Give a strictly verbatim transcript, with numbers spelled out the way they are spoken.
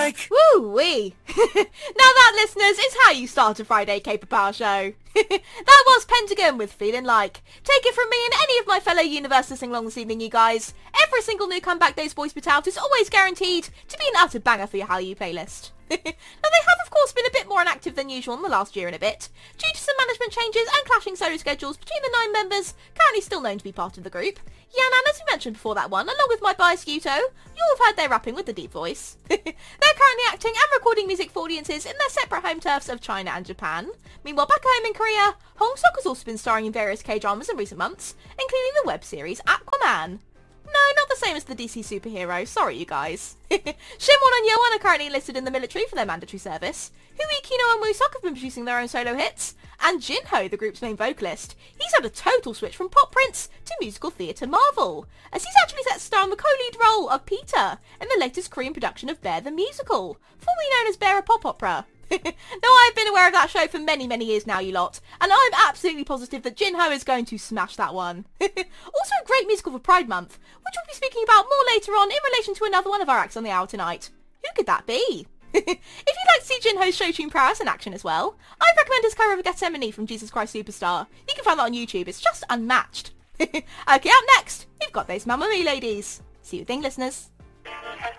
like. Woo-wee. Now that, listeners, is how you start a Friday Caper Power show. That was Pentagon with Feeling Like. Take it from me and any of my fellow universes sing along this evening, you guys. Every single new Comeback Day's voice put out is always guaranteed to be an utter banger for your How You playlist. Now, they have, of course, been a bit more inactive than usual in the last year and a bit, due to some management changes and clashing solo schedules between the nine members currently still known to be part of the group. Yanan, as we mentioned before that one, along with my bias Yuto, you'll have heard their rapping with the deep voice. They're currently acting and recording music for audiences in their separate home turfs of China and Japan. Meanwhile, back home in Korea, Hong Sok has also been starring in various K-dramas in recent months, including the web series Aquaman. No, not the same as the D C superhero, sorry you guys. Shimon and Yoan are currently enlisted in the military for their mandatory service. Hui Kino and Woo-Sok have been producing their own solo hits. And Jinho, the group's main vocalist, he's had a total switch from pop prince to musical theatre marvel, as he's actually set to star in the co-lead role of Peter in the latest Korean production of Bear the Musical, formerly known as Bear a Pop Opera. Now, I've been aware of that show for many, many years now, you lot, and I'm absolutely positive that Jinho is going to smash that one. Also a great musical for Pride Month, which we'll be speaking about more later on in relation to another one of our acts on the hour tonight. Who could that be? If you'd like to see Jinho's show tune prowess in action as well, I'd recommend his cover of Gethsemane from Jesus Christ Superstar. You can find that on YouTube, it's just unmatched. Okay, up next, we've got those Mamma Mia ladies. See you thing, listeners.